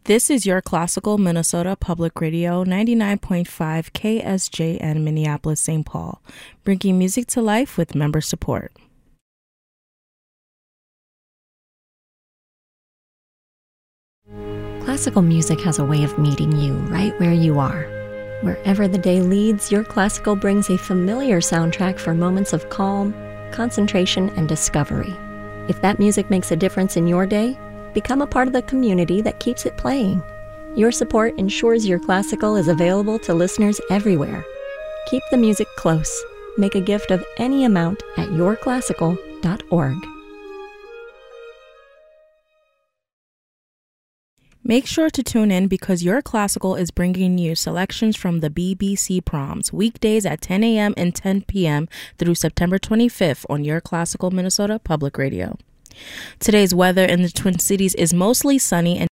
This is your Classical Minnesota Public Radio 99.5 KSJN Minneapolis, St. Paul, bringing music to life with member support. Classical music has a way of meeting you right where you are. Wherever the day leads, your classical brings a familiar soundtrack for moments of calm, concentration, and discovery. If that music makes a difference in your day, become a part of the community that keeps it playing. Your support ensures your classical is available to listeners everywhere. Keep the music close. Make a gift of any amount at yourclassical.org. Make sure to tune in because Your Classical is bringing you selections from the BBC Proms, weekdays at 10 a.m. and 10 p.m. through September 25th on Your Classical Minnesota Public Radio. Today's weather in the Twin Cities is mostly sunny and